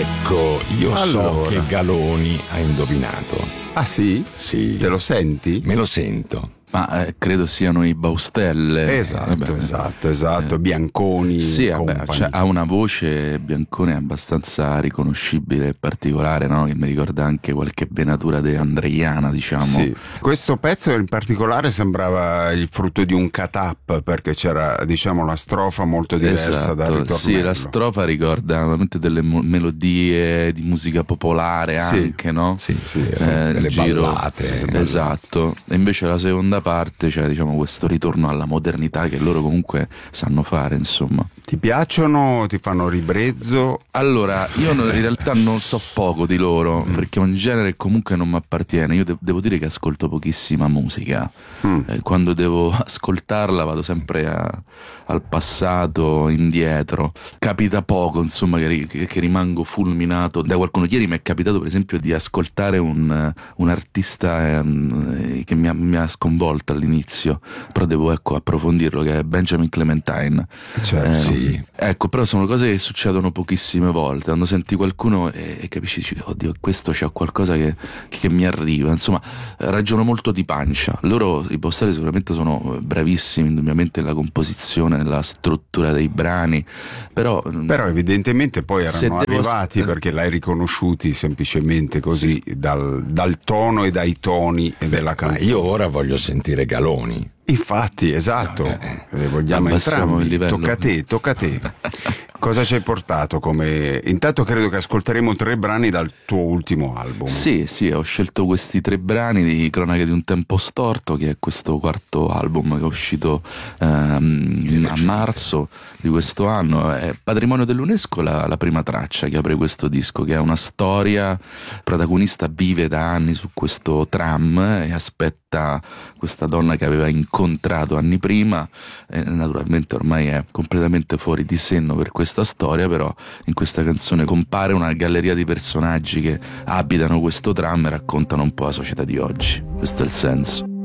Ecco, io so Allora. che Galoni ha indovinato. Ah sì? Sì. Te lo senti? Me lo sento. Ma credo siano i Baustelle. Esatto, esatto. Bianconi. Sì, vabbè, company. ha una voce Biancone abbastanza riconoscibile e particolare, no? Che mi ricorda anche qualche venatura de andreiana, diciamo. Sì. Questo pezzo in particolare sembrava il frutto di un cut-up, perché c'era, diciamo, la strofa molto diversa dal ritornello. Sì, la strofa ricorda veramente delle melodie di musica popolare anche, no? Sì, delle ballate. Esatto. E invece la seconda parte, cioè diciamo questo ritorno alla modernità che loro comunque sanno fare, insomma. Ti piacciono? Ti fanno ribrezzo? Allora, io in realtà non so poco di loro, perché è un genere che comunque non mi appartiene. Io devo dire che ascolto pochissima musica. Quando devo ascoltarla vado sempre al passato, indietro. Capita poco, insomma, che rimango fulminato da qualcuno. Ieri mi è capitato, per esempio, di ascoltare un artista che mi ha sconvolto all'inizio, però devo approfondirlo, che è Benjamin Clementine. Certo, sì. Ecco, però sono cose che succedono pochissime volte. Quando senti qualcuno e capisci, dici, oddio, questo c'ha qualcosa che mi arriva. Insomma, ragiono molto di pancia. Loro, i Baustelle, sicuramente sono bravissimi, indubbiamente, nella composizione, nella struttura dei brani, però evidentemente poi erano devo arrivati perché l'hai riconosciuti semplicemente così, dal tono e dai toni della Ma canzone. io ora voglio sentire Galoni. Infatti, esatto, vogliamo abbassiamo il entrambi. livello. Tocca a te. Cosa ci hai portato come... Intanto credo che ascolteremo 3 brani dal tuo ultimo album. Sì, ho scelto questi 3 brani di Cronache di un tempo storto, che è questo quarto album che è uscito a marzo di questo anno. È patrimonio dell'UNESCO la prima traccia che apre questo disco, che è una storia. Il protagonista vive da anni su questo tram e aspetta questa donna che aveva incontrato anni prima, e naturalmente ormai è completamente fuori di senno per questa storia, però in questa canzone compare una galleria di personaggi che abitano questo tram e raccontano un po' la società di oggi. Questo è il senso.